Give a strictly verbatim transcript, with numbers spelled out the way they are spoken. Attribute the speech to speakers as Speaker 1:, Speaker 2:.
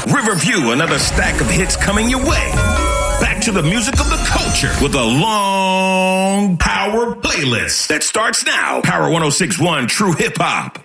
Speaker 1: Riverview, another stack of hits coming your way. Back to the music of the culture with a long power playlist that starts now. Power one oh six point one True Hip Hop.